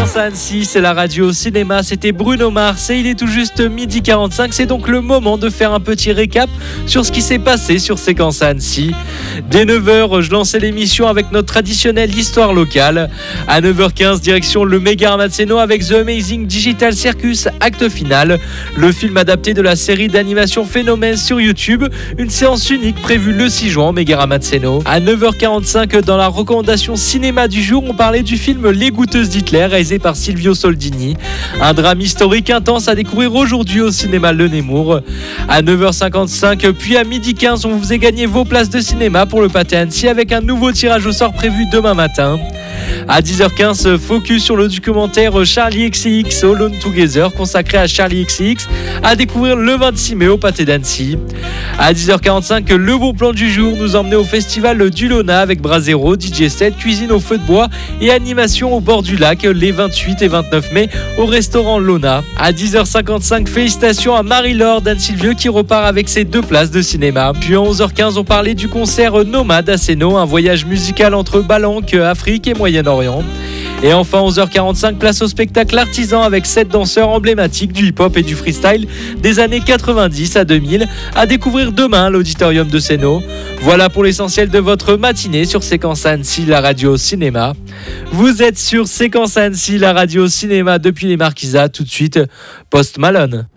Séquence à Annecy, c'est la radio cinéma, c'était Bruno Mars et il est tout juste 12h45, c'est donc le moment de faire un petit récap sur ce qui s'est passé sur Séquence à Annecy. Dès 9h, je lançais l'émission avec notre traditionnelle histoire locale. À 9h15, direction le Méga Armazeno avec The Amazing Digital Circus, acte final, le film adapté de la série d'animation Phénomène sur YouTube, une séance unique prévue le 6 juin au Méga Armazeno. À 9h45, dans la recommandation cinéma du jour, on parlait du film Les Goûteuses d'Hitler, réalisé par Silvio Soldini. Un drame historique intense à découvrir aujourd'hui au cinéma Le Nemours. À 9h55, puis à 12h15, on vous faisait gagner vos places de cinéma pour le Pâté Annecy avec un nouveau tirage au sort prévu demain matin. À 10h15, focus sur le documentaire Charlie XCX Alone Together consacré à Charlie XCX à découvrir le 26 mai au Pâté d'Annecy. À 10h45, le bon plan du jour nous emmenait au festival du Lona avec Brasero, DJ set, cuisine au feu de bois et animation au bord du lac les 28 et 29 mai au restaurant Lona. À 10h55, félicitations à Marie-Laure d'Anne-Sylvieux qui repart avec ses 2 places de cinéma. Puis à 11h15, on parlait du concert Nomade à Séno, un voyage musical entre Balanque, Afrique et Moyen-Orient. Et enfin 11h45, place au spectacle artisan avec 7 danseurs emblématiques du hip-hop et du freestyle des années 90 à 2000 à découvrir demain à l'auditorium de Séno. Voilà pour l'essentiel de votre matinée sur Séquence Annecy, la radio cinéma. Vous êtes sur Séquence Annecy, la radio cinéma depuis les Marquisats. Tout de suite, Post Malone.